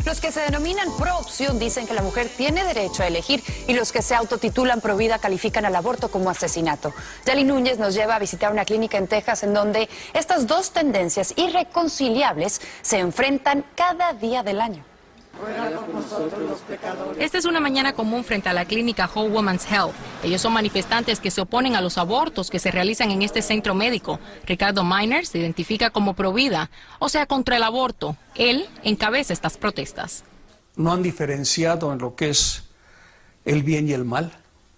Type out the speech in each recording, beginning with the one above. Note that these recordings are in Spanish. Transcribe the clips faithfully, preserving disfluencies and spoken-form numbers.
Los que se denominan pro opción dicen que la mujer tiene derecho a elegir y los que se autotitulan pro vida califican al aborto como asesinato. Yali Núñez nos lleva a visitar una clínica en Texas en donde estas dos tendencias irreconciliables se enfrentan cada día del año. Esta es una mañana común frente a la clínica Whole Woman's Health. Ellos son manifestantes que se oponen a los abortos que se realizan en este centro médico. Ricardo Miner se identifica como provida, o sea, contra el aborto. Él encabeza estas protestas. No han diferenciado en lo que es el bien y el mal.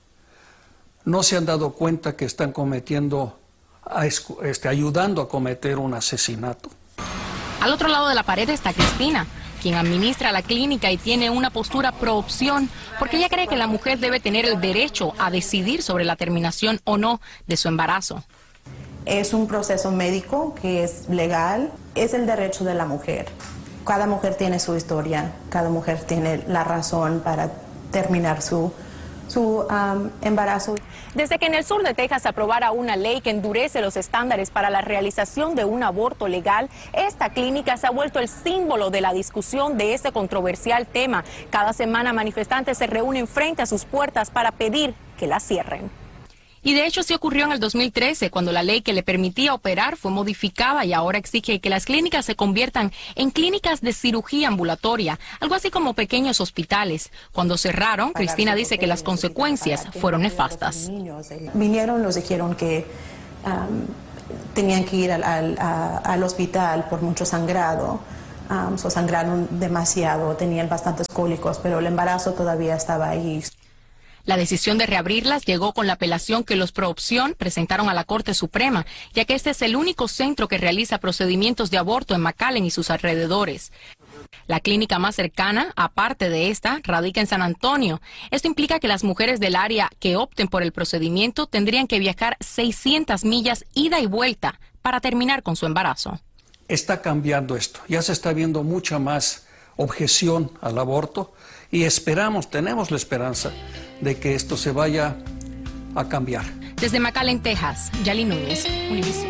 No se han dado cuenta que están cometiendo, este, ayudando a cometer un asesinato. Al otro lado de la pared está Cristina, quien administra la clínica y tiene una postura pro opción, porque ella cree que la mujer debe tener el derecho a decidir sobre la terminación o no de su embarazo. Es un proceso médico que es legal, es el derecho de la mujer. Cada mujer tiene su historia, cada mujer tiene la razón para terminar su, su um, embarazo. Desde que en el sur de Texas se aprobara una ley que endurece los estándares para la realización de un aborto legal, esta clínica se ha vuelto el símbolo de la discusión de este controversial tema. Cada semana manifestantes se reúnen frente a sus puertas para pedir que la cierren. Y de hecho sí ocurrió en el dos mil trece, cuando la ley que le permitía operar fue modificada y ahora exige que las clínicas se conviertan en clínicas de cirugía ambulatoria, algo así como pequeños hospitales. Cuando cerraron, Cristina dice que las consecuencias fueron nefastas. Vinieron, nos dijeron que um, tenían que ir al, al, a, al hospital por mucho sangrado. Um, so sangraron demasiado, tenían bastantes cólicos, pero el embarazo todavía estaba ahí. La decisión de reabrirlas llegó con la apelación que los pro opción presentaron a la Corte Suprema, ya que este es el único centro que realiza procedimientos de aborto en McAllen y sus alrededores. La clínica más cercana, aparte de esta, radica en San Antonio. Esto implica que las mujeres del área que opten por el procedimiento tendrían que viajar seiscientas millas ida y vuelta para terminar con su embarazo. Está cambiando esto, ya se está viendo mucha más objeción al aborto y esperamos, tenemos la esperanza de que esto se vaya a cambiar. Desde McAllen, Texas, Yali Núñez, Univision.